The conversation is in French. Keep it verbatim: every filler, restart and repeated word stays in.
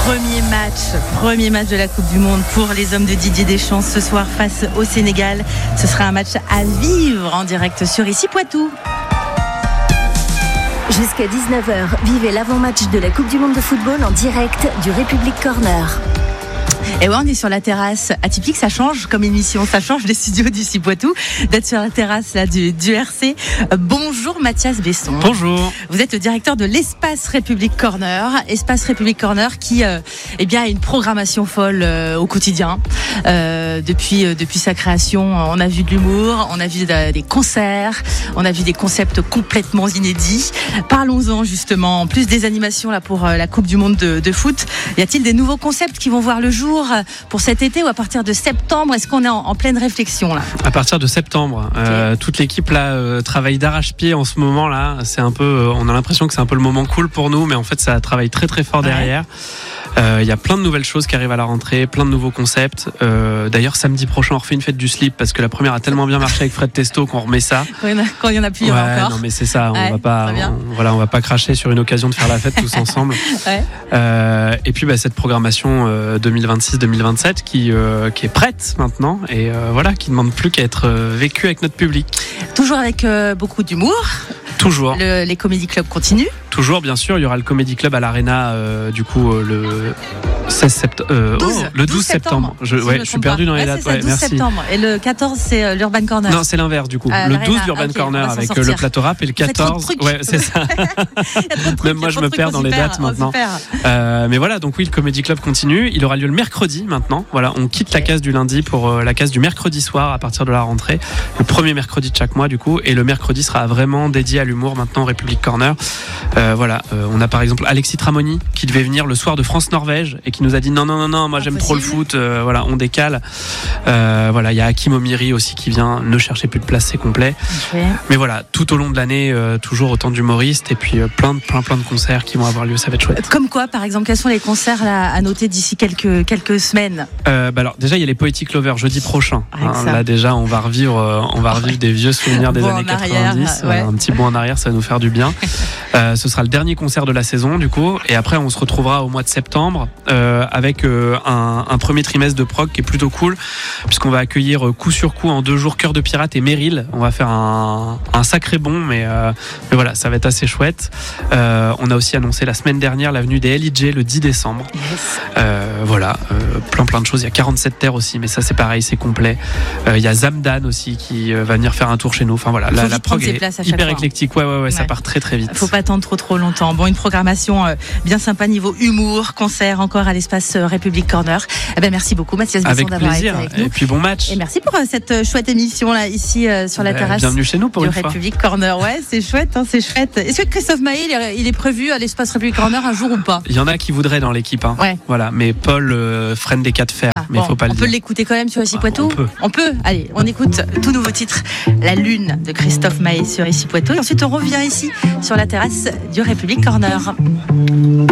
Premier match, premier match de la Coupe du Monde pour les hommes de Didier Deschamps ce soir face au Sénégal. Ce sera un match à vivre en direct sur Ici Poitou. Jusqu'à dix-neuf heures, vivez l'avant-match de la Coupe du Monde de football en direct du République Corner. Et ouais, on est sur la terrasse atypique, ça change comme émission, ça change des studios d'Ici Poitou, d'être sur la terrasse là du, du R C. Euh, bonjour Mathias Besson. Bonjour. Vous êtes le directeur de l'Espace République Corner, Espace République Corner qui euh, eh bien, a une programmation folle euh, au quotidien. Euh, depuis, euh, depuis sa création, on a vu de l'humour, on a vu de, des concerts, on a vu des concepts complètement inédits. Parlons-en justement, en plus des animations là pour euh, la Coupe du Monde de, de foot, y a-t-il des nouveaux concepts qui vont voir le jour pour cet été ou à partir de septembre? Est-ce qu'on est en, en pleine réflexion là? À partir de septembre, okay. euh, toute l'équipe là euh, travaille d'arrache-pied en ce moment là. C'est un peu, euh, on a l'impression que c'est un peu le moment cool pour nous, mais en fait ça travaille très très fort derrière. Il ouais. euh, y a plein de nouvelles choses qui arrivent à la rentrée, plein de nouveaux concepts. Euh, d'ailleurs samedi prochain on refait une fête du slip parce que la première a tellement bien marché avec Fred Testo qu'on remet ça. Quand il y en a plus, il y en a encore. Non mais c'est ça, on ouais, va pas, on, voilà, on va pas cracher sur une occasion de faire la fête tous ensemble. Ouais. Euh, et puis bah, cette programmation euh, deux mille vingt-six deux mille vingt-sept qui, euh, qui est prête maintenant et euh, voilà, qui ne demande plus qu'à être euh, vécue avec notre public. Toujours avec euh, beaucoup d'humour. Toujours. Le, les comédie clubs continuent. Toujours, bien sûr. Il y aura le Comedy Club à l'Arena euh, du coup euh, le seize septembre. Euh, douze, oh, le douze septembre. Je, ouais, je suis perdu dans les dates. Ouais, douze merci. septembre. Et le quatorze, c'est euh, l'Urban Corner. Non, c'est l'inverse du coup. Euh, le l'Arena. douze, l'Urban okay, Corner avec sortir. le plateau rap et le quatorze. Ouais, c'est ça. Même moi, je me perds dans les dates maintenant. Euh, mais voilà, donc oui, le Comedy Club continue. Il aura lieu le mercredi maintenant. Voilà, on quitte okay. la case du lundi pour euh, la case du mercredi soir à partir de la rentrée. Le premier mercredi de chaque mois du coup. Et le mercredi sera vraiment dédié à l'humour maintenant au République Corner. Euh, voilà, euh, on a par exemple Alexis Tramoni qui devait venir le soir de France-Norvège et qui nous a dit non non non non moi j'aime trop le foot, euh, voilà on décale. Euh, voilà, il y a Hakim Omiri aussi qui vient, ne cherchez plus de place, c'est complet. Okay. Mais voilà, tout au long de l'année, euh, toujours autant d'humoristes et puis euh, plein de plein plein de concerts qui vont avoir lieu, ça va être chouette. Comme quoi par exemple, quels sont les concerts là, à noter d'ici quelques quelques semaines? Euh, bah alors déjà il y a les Poetic Lovers jeudi prochain. Hein, là déjà on va revivre euh, on va revivre des vieux souvenirs des années quatre-vingt-dix. Ouais. Euh, un petit bond en arrière, ça va nous faire du bien. euh, ce sera le dernier concert de la saison du coup, et après on se retrouvera au mois de septembre euh, avec euh, un, un premier trimestre de prog qui est plutôt cool puisqu'on va accueillir euh, coup sur coup en deux jours Cœur de Pirate et Meryl. On va faire un, un sacré bond, mais, euh, mais voilà, ça va être assez chouette. Euh, on a aussi annoncé la semaine dernière l'avenue des L I J le dix décembre. Yes. Euh, voilà, euh, plein plein de choses. Il y a quarante-sept terres aussi, mais ça c'est pareil, c'est complet. Euh, il y a Zamdan aussi qui euh, va venir faire un tour chez nous. Enfin voilà, la, la prog est hyper éclectique. Ouais, ouais, ouais, ouais, ça part très très vite. Faut pas attendre trop trop longtemps. Bon, une programmation euh, bien sympa niveau humour, concert encore à l'Espace euh, République Corner. Eh ben merci beaucoup Mathias Besson d'avoir été avec nous. Et puis bon match. Et merci pour euh, cette euh, chouette émission là ici euh, sur la bah, terrasse. Bienvenue chez nous pour du une République fois. Corner. Ouais, c'est chouette, hein, c'est chouette. Est-ce que Christophe Maé il est, il est prévu à l'Espace République Corner un jour ou pas? Il y en a qui voudraient dans l'équipe. Hein. Ouais. Voilà, mais Paul euh, freine des cas de fer. Ah, mais bon, faut pas le on dire. peut l'écouter quand même sur Ici Poitou. On peut. On peut. Allez, on écoute tout nouveau titre, La Lune de Christophe Maé sur Ici Poitou. Et ensuite on revient ici sur la terrasse du République Corner.